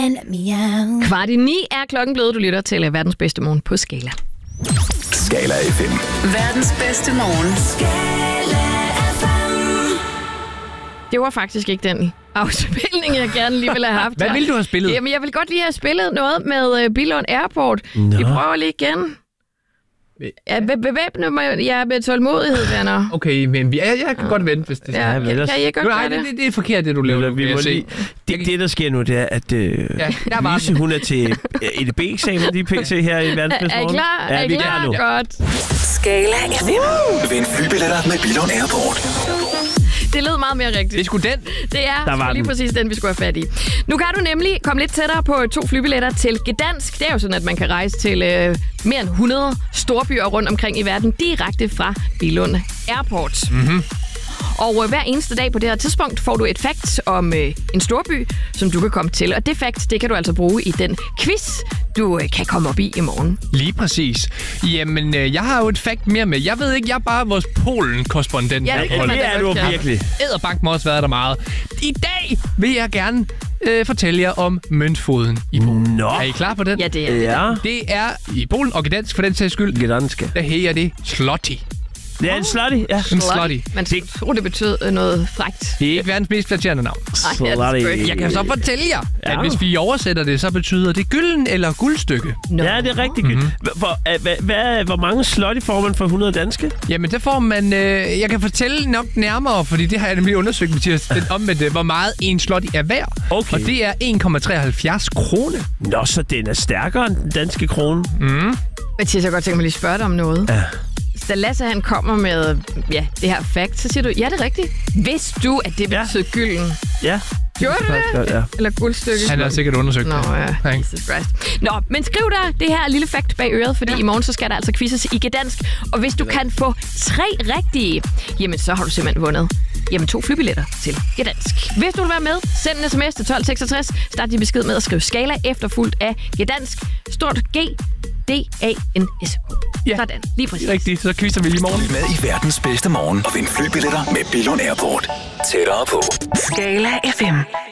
8:45 er klokken blevet. Du lytter til verdens bedste morgen på Skala. Skala FM. Verdens bedste morgen. Skala FM. Det var faktisk ikke den afspilning, jeg gerne lige ville have haft. Hvad ville du have spillet? Jamen, jeg ville godt lige have spillet noget med Billund Airport. Vi prøver lige igen. Ja, bevæbne mig med tålmodighed, venner. Okay, men jeg kan godt vente, hvis det er. Kan I ikke godt Nej, det er forkert, det du laver. Det, der sker nu, det er, at Lise, hun er til EDB-eksamen lige pt. her i verdens bedste morgen. Er I klar? nu. Godt. Skala FM. Vind flybilletter med Billund Airport. Det lød meget mere rigtigt. Det er sgu den. Det er lige præcis den, vi skulle have fat i. Nu kan du nemlig komme lidt tættere på 2 flybilletter til Gdansk. Det er jo sådan, at man kan rejse til mere end 100 storbyer rundt omkring i verden direkte fra Billund Airport. Mm-hmm. Og hver eneste dag på det her tidspunkt får du et fact om en storby, som du kan komme til. Og det fact, det kan du altså bruge i den quiz, du kan komme op i morgen. Lige præcis. Jamen, jeg har jo et fact mere med. Jeg ved ikke, jeg er bare vores Polen-korrespondent. Ja, det kan man da er du virkelig. Edderbank må også været der meget. I dag vil jeg gerne fortælle jer om møntfoden i Polen. Nå. Er I klar på den? Ja, det er det. Ja. Det er i Polen og Gdansk for den sags skyld. Gdansk. Der hedder det zloty. Det er en slutty, ja. En zloty. Man tror, det betød noget frækt. Det er ikke verdens mest flatterende navn. Jeg kan så fortælle jer, at hvis vi oversætter det, så betyder det gylden eller guldstykke. No. Ja, det er rigtig godt. Hvor mange slutty får man for 100 danske? Jamen, der får man... jeg kan fortælle nok nærmere, fordi det har jeg nemlig undersøgt, Mathias, omvendt, hvor meget en zloty er værd. Okay. Og det er 1,73 krone. Nå, så den er stærkere end den danske krone. Mathias, jeg godt tænke mig lige at spørge dig om noget. Ja. Da Lasse han kommer med det her fact, så siger du, ja, det er rigtigt. Vidste du, at det betyder gylden? Ja. Gjorde du det? Godt, ja. Eller guldstykke? Han har sikkert undersøgt Nå, det. ja. Jesus Christ. Nå, men skriv dig det her lille fact bag øret, fordi i morgen så skal der altså quizzes i Gdansk. Og hvis du kan få 3 rigtige, jamen så har du simpelthen vundet 2 flybilletter til Gdansk. Hvis du vil være med, send en sms til 1266. Start din besked med at skrive Skala efterfulgt af Gdansk. Stort G. D-A-N-S-K. Ja. Sådan, lige præcis. Rigtigt, så quizzer vi lige morgen. Med i verdens bedste morgen og vind flybilletter med Billund Airport. Tættere på. Skala FM.